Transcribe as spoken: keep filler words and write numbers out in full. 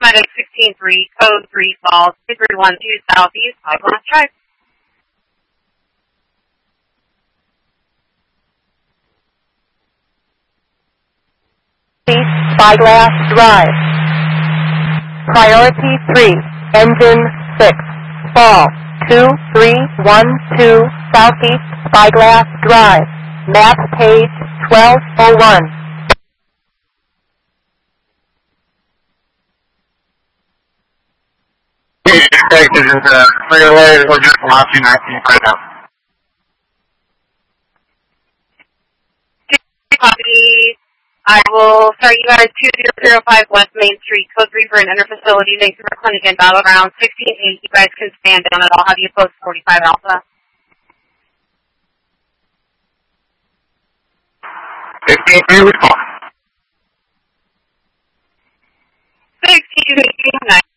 Medic sixteen three, code three falls, two three one two southeast, Spyglass Drive. Spyglass Drive. Priority three, engine six, fall, two three one two southeast Spyglass Drive. Map page twelve oh one. Expected is uh, clear away. We're just watching nineteen right now. Copy. I will start you guys two zero zero five West Main Street, code three for an interfacility. Thanks for clinic and battle around sixteen eight. You guys can stand down and I'll have you post forty-five Alpha. fifteen three, respond. sixteen eight nine.